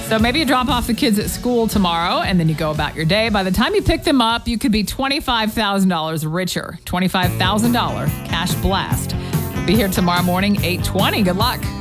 So maybe you drop off the kids at school tomorrow and then you go about your day. By the time you pick them up, you could be $25,000 richer. $25,000 cash blast. Be here tomorrow morning, 8:20. Good luck.